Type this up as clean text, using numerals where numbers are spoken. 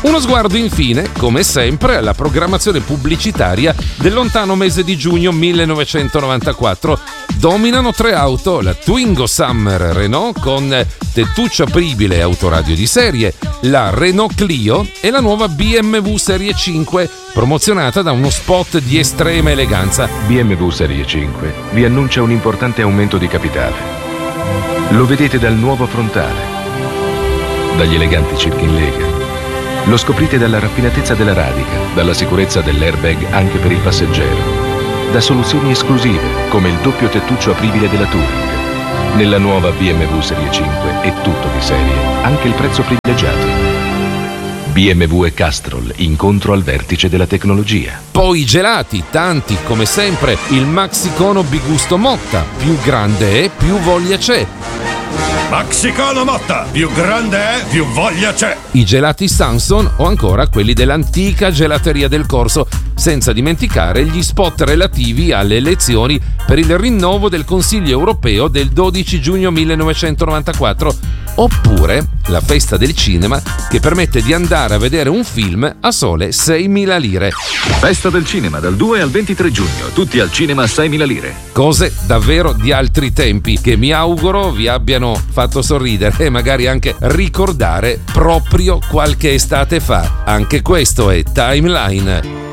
Uno sguardo infine, come sempre, alla programmazione pubblicitaria del lontano mese di giugno 1994. Dominano 3 auto, la Twingo Summer Renault con tettuccio apribile autoradio di serie, la Renault Clio e la nuova BMW Serie 5, promozionata da uno spot di estrema eleganza. BMW Serie 5 vi annuncia un importante aumento di capitale. Lo vedete dal nuovo frontale, dagli eleganti cerchi in lega. Lo scoprite dalla raffinatezza della radica, dalla sicurezza dell'airbag anche per il passeggero, da soluzioni esclusive come il doppio tettuccio apribile della Touring. Nella nuova BMW Serie 5 è tutto di serie, anche il prezzo privilegiato. BMW e Castrol, incontro al vertice della tecnologia. Poi i gelati, tanti come sempre, il Maxicono Bigusto Motta, più grande è, più voglia c'è. Maxicono Motta, più grande è, più voglia c'è. I gelati Samson o ancora quelli dell'antica gelateria del Corso, senza dimenticare gli spot relativi alle elezioni per il rinnovo del Consiglio europeo del 12 giugno 1994, oppure la festa del cinema che permette di andare a vedere un film a sole 6.000 lire. Festa del cinema dal 2 al 23 giugno, tutti al cinema a 6.000 lire. Cose davvero di altri tempi che mi auguro vi abbiano fatto sorridere e magari anche ricordare proprio qualche estate fa. Anche questo è Timeline.